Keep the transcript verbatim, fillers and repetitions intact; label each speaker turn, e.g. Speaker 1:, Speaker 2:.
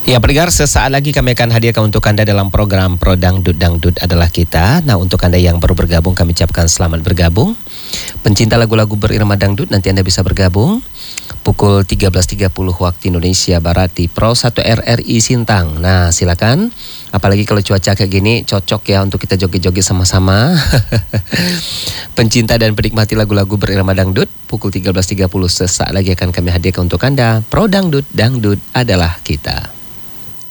Speaker 1: Ya pendengar, sesaat lagi kami akan hadirkan untuk Anda dalam program Pro Dangdut, Dangdut adalah kita. Nah, untuk Anda yang baru bergabung, kami ucapkan selamat bergabung. Pencinta lagu-lagu berirama dangdut, nanti Anda bisa bergabung pukul tiga belas tiga puluh waktu Indonesia Barat di Pro satu R R I Sintang. Nah, silakan. Apalagi kalau cuaca kayak gini, cocok ya untuk kita joget-joget sama-sama. Pencinta dan penikmati lagu-lagu berirama dangdut, pukul tiga belas tiga puluh sesaat lagi akan kami hadirkan untuk Anda Pro Dangdut, Dangdut adalah kita.